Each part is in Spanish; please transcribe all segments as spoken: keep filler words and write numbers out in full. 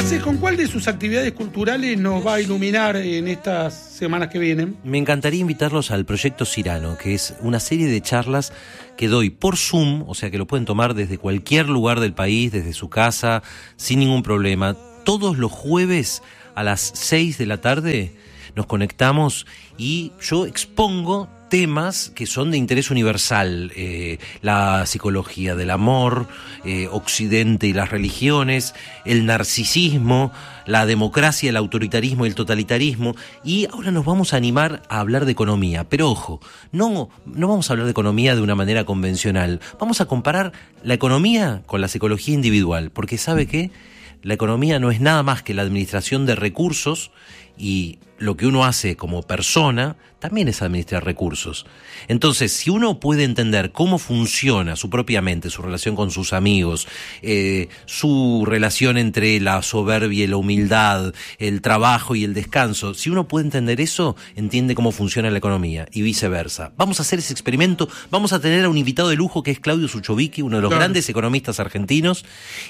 Garcés, ¿con cuál de sus actividades culturales nos va a iluminar en estas semanas que vienen? Me encantaría invitarlos al Proyecto Cyrano, que es una serie de charlas que doy por Zoom, o sea que lo pueden tomar desde cualquier lugar del país, desde su casa, sin ningún problema. Todos los jueves a las seis de la tarde nos conectamos y yo expongo temas que son de interés universal, eh, la psicología del amor, eh, Occidente y las religiones, el narcisismo, la democracia, el autoritarismo y el totalitarismo, y ahora nos vamos a animar a hablar de economía, pero ojo, no, no vamos a hablar de economía de una manera convencional, vamos a comparar la economía con la psicología individual, porque ¿sabe qué? La economía no es nada más que la administración de recursos y lo que uno hace como persona también es administrar recursos. Entonces, si uno puede entender cómo funciona su propia mente, su relación con sus amigos, eh, su relación entre la soberbia y la humildad, el trabajo y el descanso, si uno puede entender eso, entiende cómo funciona la economía y viceversa. Vamos a hacer ese experimento, vamos a tener a un invitado de lujo que es Claudio Suchovicki, uno de los claro. grandes economistas argentinos,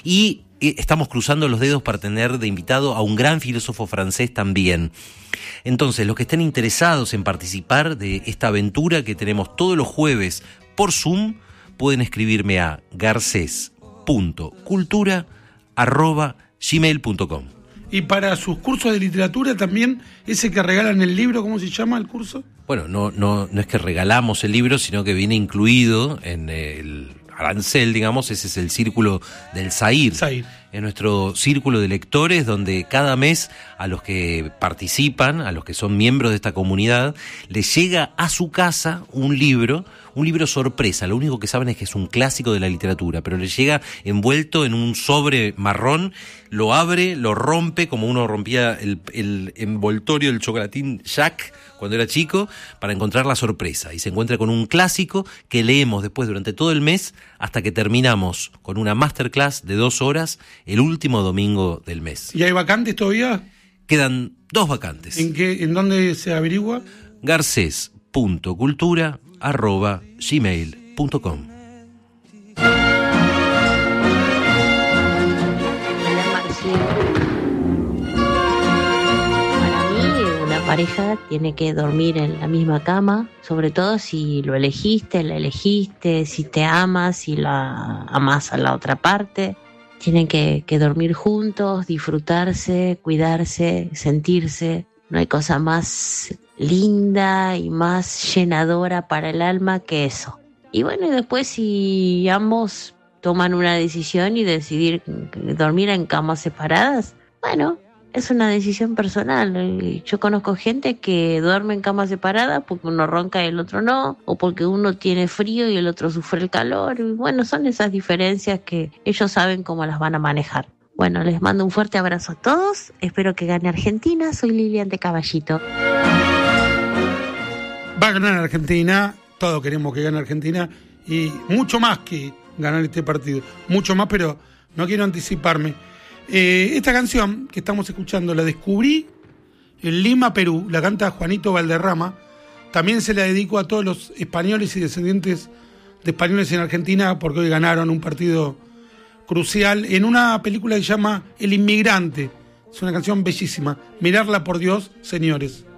y estamos cruzando los dedos para tener de invitado a un gran filósofo francés también. Entonces, los que estén interesados en participar de esta aventura que tenemos todos los jueves por Zoom, pueden escribirme a garces punto cultura arroba gmail punto com. Y para sus cursos de literatura también, ese que regalan el libro, ¿cómo se llama el curso? Bueno, no, no, no es que regalamos el libro, sino que viene incluido en el arancel, digamos, ese es el círculo del Zahir. Zahir. En nuestro círculo de lectores, donde cada mes a los que participan, a los que son miembros de esta comunidad, les llega a su casa un libro, un libro sorpresa. Lo único que saben es que es un clásico de la literatura, pero les llega envuelto en un sobre marrón, lo abre, lo rompe, como uno rompía el, el envoltorio del chocolatín Jack cuando era chico, para encontrar la sorpresa. Y se encuentra con un clásico que leemos después durante todo el mes hasta que terminamos con una masterclass de dos horas el último domingo del mes. ¿Y hay vacantes todavía? Quedan dos vacantes. ¿En qué, en dónde se averigua? garces punto cultura arroba gmail punto com. Pareja tiene que dormir en la misma cama, sobre todo si lo elegiste, la elegiste, si te amas, si la amas a la otra parte. Tienen que, que dormir juntos, disfrutarse, cuidarse, sentirse. No hay cosa más linda y más llenadora para el alma que eso. Y bueno, y después si ambos toman una decisión y decidir dormir en camas separadas, bueno, es una decisión personal. Yo conozco gente que duerme en cama separada porque uno ronca y el otro no, o porque uno tiene frío y el otro sufre el calor. Y bueno, son esas diferencias que ellos saben cómo las van a manejar. Bueno, les mando un fuerte abrazo a todos. Espero que gane Argentina. Soy Lilian de Caballito. Va a ganar Argentina. Todos queremos que gane Argentina. Y mucho más que ganar este partido. Mucho más, pero no quiero anticiparme. Eh, esta canción que estamos escuchando la descubrí en Lima, Perú, la canta Juanito Valderrama. También se la dedico a todos los españoles y descendientes de españoles en Argentina porque hoy ganaron un partido crucial en una película que se llama El Inmigrante. Es una canción bellísima. Mirarla por Dios, señores.